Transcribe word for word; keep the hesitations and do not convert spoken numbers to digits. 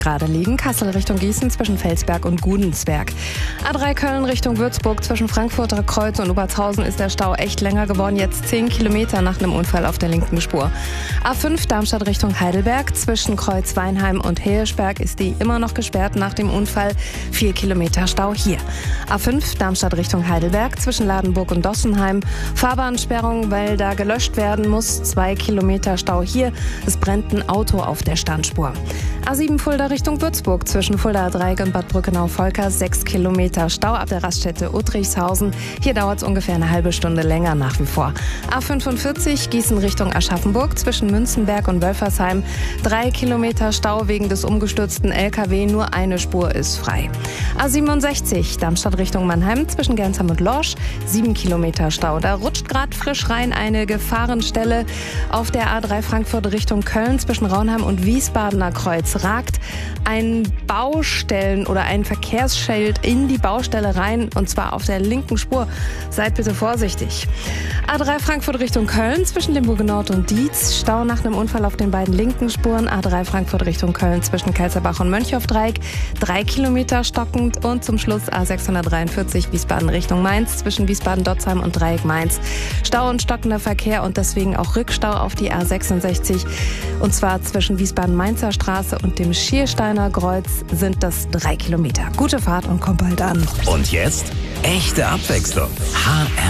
gerade liegen. Kassel Richtung Gießen zwischen Felsberg und Gudensberg. A drei Köln Richtung Würzburg zwischen Frankfurter Kreuz und Obertshausen ist der Stau echt länger geworden. Jetzt zehn Kilometer nach einem Unfall auf der linken Spur. A fünf Darmstadt Richtung Heidelberg zwischen Kreuz Weinheim und Heersberg ist die immer noch gesperrt nach dem Unfall. Vier Kilometer Stau hier. A fünf Darmstadt Richtung Heidelberg zwischen Ladenburg und Dossenheim. Fahrbahnsperrung, weil da gelöscht werden muss. Zwei Kilometer Stau hier. Es brennt ein Auto auf der Standspur. A sieben Fulda Richtung Würzburg zwischen Fulda Dreieck und Bad Brückenau-Volker. Sechs Kilometer Stau ab der Raststätte Uttrichshausen. Hier dauert es ungefähr eine halbe Stunde länger nach wie vor. A fünfundvierzig Gießen Richtung Aschaffenburg zwischen Münzenberg und Wölfersheim. Drei Kilometer Stau wegen des umgestürzten L K W. Nur eine Spur ist frei. A siebenundsechzig Darmstadt Richtung Mannheim zwischen Gernsheim und Lorsch. Sieben Kilometer Stau. Da rutscht gerade frisch rein eine Gefahrenstelle. Auf der A drei Frankfurt Richtung Köln zwischen Raunheim und Wiesbadener Kreuz ragt ein Baustellen- oder ein Verkehrsschild in die Baustelle rein, und zwar auf der linken Spur. Seid bitte vorsichtig. A drei Frankfurt Richtung Köln zwischen Limburg Nord und Dietz. Stau nach einem Unfall auf den beiden linken Spuren. A drei Frankfurt Richtung Köln zwischen Kelzerbach und Mönchhofdreieck. Drei Kilometer stockend. Und zum Schluss A sechshundertdreiundvierzig Wiesbaden Richtung Mainz zwischen Wiesbaden-Dotzheim und Dreieck Mainz. Stau und stockender Verkehr und deswegen auch Rückstau auf die A sechsundsechzig. Und zwar zwischen Wiesbaden-Mainzer Straße und dem Schiersteiner Kreuz sind das drei Kilometer. Gute Fahrt und kommt bald an. Und jetzt echte Abwechslung. H R